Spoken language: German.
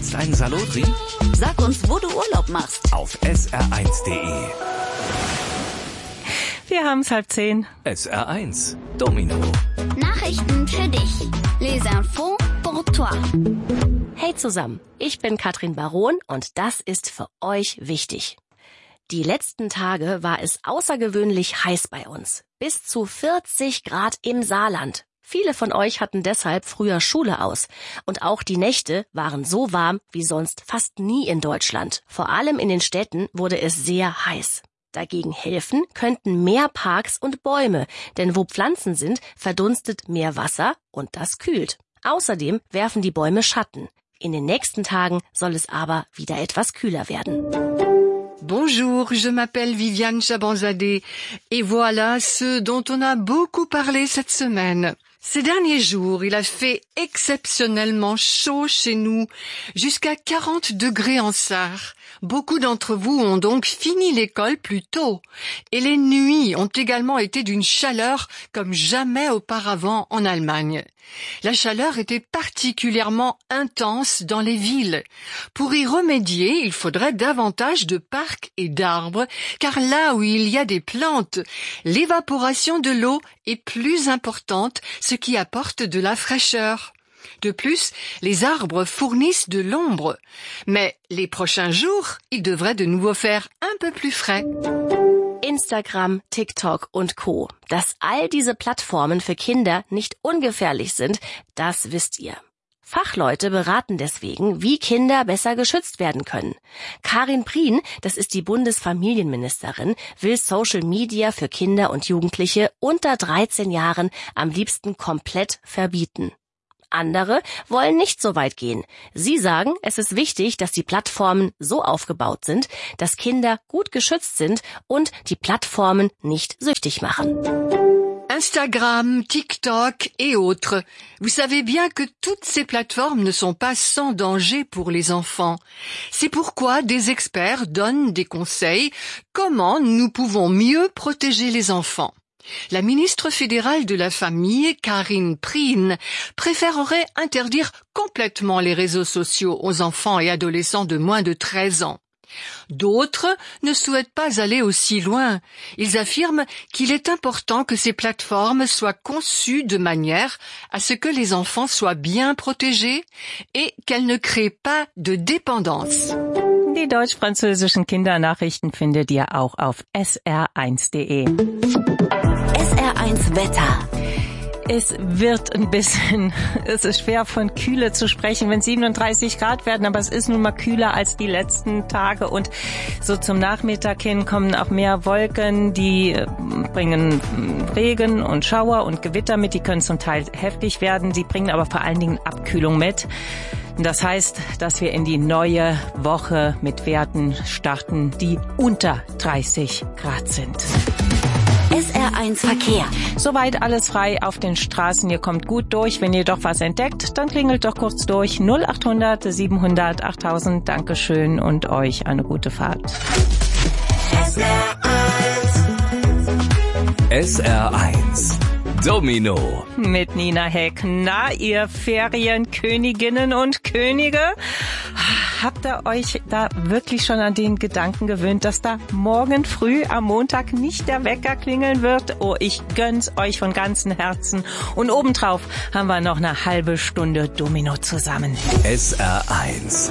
jetzt ein Salotri? Sag uns, wo du Urlaub machst. Auf sr1.de. Wir haben's 9:30. SR1 Domino. Nachrichten für dich. Les infos pour toi. Hey zusammen, ich bin Katrin Baron und das ist für euch wichtig. Die letzten Tage war es außergewöhnlich heiß bei uns. Bis zu 40 Grad im Saarland. Viele von euch hatten deshalb früher Schule aus. Und auch die Nächte waren so warm wie sonst fast nie in Deutschland. Vor allem in den Städten wurde es sehr heiß. Dagegen helfen könnten mehr Parks und Bäume, denn wo Pflanzen sind, verdunstet mehr Wasser und das kühlt. Außerdem werfen die Bäume Schatten. In den nächsten Tagen soll es aber wieder etwas kühler werden. Bonjour, je m'appelle Viviane Chabanzadeh et voilà ce dont on a beaucoup parlé cette semaine. Ces derniers jours, il a fait exceptionnellement chaud chez nous, jusqu'à 40 degrés en Sarre. Beaucoup d'entre vous ont donc fini l'école plus tôt. Et les nuits ont également été d'une chaleur comme jamais auparavant en Allemagne. La chaleur était particulièrement intense dans les villes. Pour y remédier, il faudrait davantage de parcs et d'arbres, car là où il y a des plantes, l'évaporation de l'eau est plus importante, ce qui apporte de la fraîcheur. De plus, les arbres fournissent de l'ombre. Mais les prochains jours, il devrait de nouveau faire un peu plus frais. Instagram, TikTok und Co. Dass all diese Plattformen für Kinder nicht ungefährlich sind, das wisst ihr. Fachleute beraten deswegen, wie Kinder besser geschützt werden können. Karin Prien, das ist die Bundesfamilienministerin, will Social Media für Kinder und Jugendliche unter 13 Jahren am liebsten komplett verbieten. Andere wollen nicht so weit gehen. Sie sagen, es ist wichtig, dass die Plattformen so aufgebaut sind, dass Kinder gut geschützt sind und die Plattformen nicht süchtig machen. Instagram, TikTok et autres. Vous savez bien que toutes ces plateformes ne sont pas sans danger pour les enfants. C'est pourquoi des experts donnent des conseils comment nous pouvons mieux protéger les enfants. La ministre fédérale de la famille, Karin Prien, préférerait interdire complètement les réseaux sociaux aux enfants et adolescents de moins de 13 ans. D'autres ne souhaitent pas aller aussi loin. Ils affirment qu'il est important que ces plateformes soient conçues de manière à ce que les enfants soient bien protégés et qu'elles ne créent pas de dépendance. Die deutsch-französischen Kindernachrichten findet ihr auch auf sr1.de. SR1 Wetter. Es ist schwer von Kühle zu sprechen, wenn 37 Grad werden, aber es ist nun mal kühler als die letzten Tage und so zum Nachmittag hin kommen auch mehr Wolken, die bringen Regen und Schauer und Gewitter mit, die können zum Teil heftig werden, sie bringen aber vor allen Dingen Abkühlung mit. Das heißt, dass wir in die neue Woche mit Werten starten, die unter 30 Grad sind. SR1 Verkehr. Soweit alles frei auf den Straßen. Ihr kommt gut durch. Wenn ihr doch was entdeckt, dann klingelt doch kurz durch. 0800 700 8000. Dankeschön und euch eine gute Fahrt. SR1 Domino. Mit Nina Heck. Na, ihr Ferienköniginnen und Könige? Habt ihr euch da wirklich schon an den Gedanken gewöhnt, dass da morgen früh am Montag nicht der Wecker klingeln wird? Oh, ich gönn's euch von ganzem Herzen. Und obendrauf haben wir noch eine halbe Stunde Domino zusammen. SR1